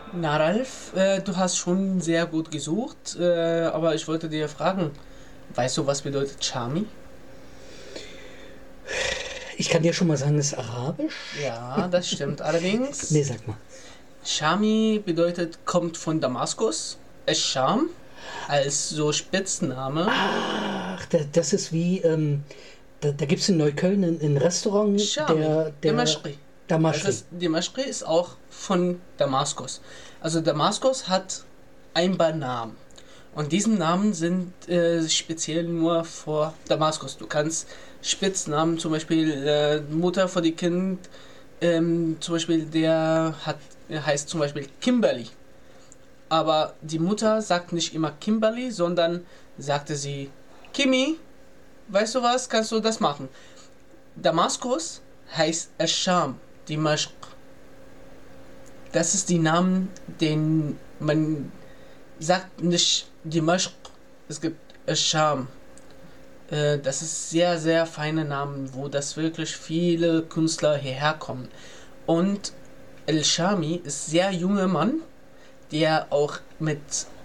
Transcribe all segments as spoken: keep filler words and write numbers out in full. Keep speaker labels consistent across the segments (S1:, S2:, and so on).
S1: Na Ralf, äh, du hast schon sehr gut gesucht, äh, aber ich wollte dir fragen, weißt du, was bedeutet Chami?
S2: Ich kann dir schon mal sagen, es ist Arabisch.
S1: Ja, das stimmt.
S2: Nee,
S1: Allerdings,
S2: sag mal.
S1: Chami bedeutet, kommt von Damaskus. Escham als so Spitzname.
S2: Ach, da, das ist wie, ähm, da, da gibt es in Neukölln ein, ein Restaurant,
S1: Chami,
S2: der, der
S1: Dimashqi. Das
S2: Damaschri.
S1: ist, Dimashqi ist auch von Damaskus. Also Damaskus hat ein paar Namen. Und diesen Namen sind äh, speziell nur vor Damaskus. Du kannst Spitznamen, zum Beispiel äh, Mutter für die Kind, ähm, zum Beispiel der hat, der heißt zum Beispiel Kimberly. Aber die Mutter sagt nicht immer Kimberly, sondern sagte sie Kimi, weißt du was, kannst du das machen? Damaskus heißt Ascham, Dimashq. Das ist die Namen, den man sagt nicht Dimashq, es gibt Ascham. Äh, das ist sehr, sehr feine Namen, wo das wirklich viele Künstler hierher kommen. Und El Shami ist sehr junger Mann, der auch mit,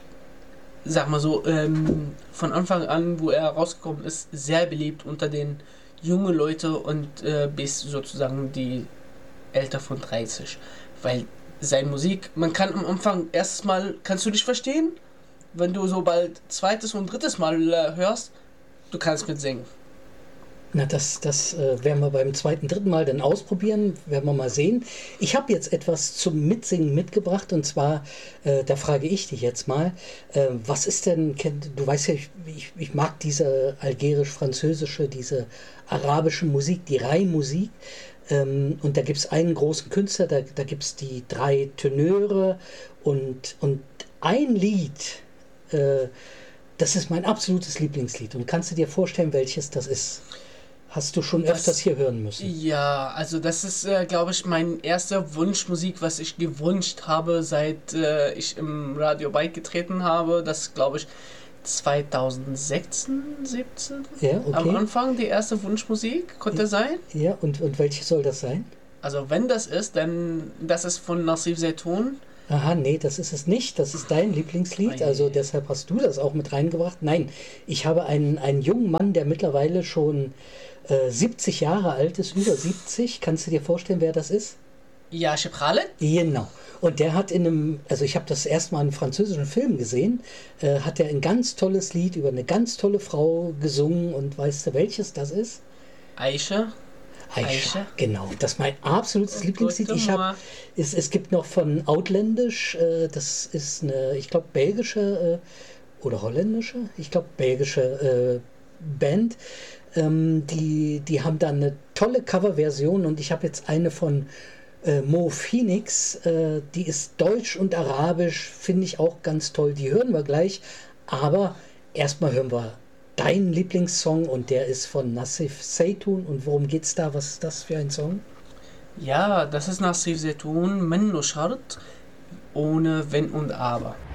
S1: sag mal so, ähm, von Anfang an, wo er rausgekommen ist, sehr beliebt unter den jungen Leuten und äh, bis sozusagen die älter von dreißig. Weil seine Musik, man kann am Anfang erstes Mal, kannst du nicht verstehen, wenn du so bald zweites und drittes Mal äh, hörst, du kannst mitsingen.
S2: Na, das, das äh, werden wir beim zweiten, dritten Mal dann ausprobieren, werden wir mal sehen. Ich habe jetzt etwas zum Mitsingen mitgebracht und zwar, äh, da frage ich dich jetzt mal, äh, was ist denn, kennt, du weißt ja, ich, ich, ich mag diese algerisch-französische, diese arabische Musik, die Rai-Musik. Ähm, und da gibt es einen großen Künstler, da, da gibt es die drei Tenöre und, und ein Lied, äh, das ist mein absolutes Lieblingslied. Und kannst du dir vorstellen, welches das ist? Hast du schon öfters
S1: Das,
S2: hier hören müssen?
S1: ja, also das ist, äh, glaube ich, mein erster Wunschmusik, was ich gewünscht habe, seit äh, ich im Radio beigetreten habe. Das glaube ich zweitausendsechzehn, siebzehn.
S2: Ja,
S1: Am
S2: okay.
S1: Anfang die erste Wunschmusik konnte sein.
S2: Ja, und, und welche soll das sein?
S1: Also wenn das ist, dann das ist von Nassif Zeytoun.
S2: Aha, nee, das ist es nicht. Das ist dein Lieblingslied, also
S1: Ei.
S2: deshalb hast du das auch mit reingebracht. Nein, ich habe einen, einen jungen Mann, der mittlerweile schon äh, siebzig Jahre alt ist, über siebzig. Kannst du dir vorstellen, wer das ist?
S1: Ja, Khaled.
S2: Genau. Und der hat in einem, also ich habe das erst mal in einem französischen Film gesehen, äh, hat er ein ganz tolles Lied über eine ganz tolle Frau gesungen und weißt du, welches das ist?
S1: Aisha.
S2: Aisha,
S1: Aisha.
S2: genau. Das ist mein absolutes Lieblingslied.
S1: Gute
S2: Ich habe,
S1: Nummer.
S2: es, es gibt noch von Outlandish, äh, das ist eine, ich glaube, belgische äh, oder holländische, ich glaube, belgische äh, Band. Ähm, die, die haben da eine tolle Coverversion und ich habe jetzt eine von äh, Mo Phoenix, äh, die ist deutsch und arabisch, finde ich auch ganz toll. Die hören wir gleich, aber erstmal hören wir deinen Lieblingssong und der ist von Nassif Zeytoun. Und worum geht's da? Was ist das für ein Song?
S1: Ja, das ist Nassif Zeytoun, Menno Shart, ohne Wenn und Aber.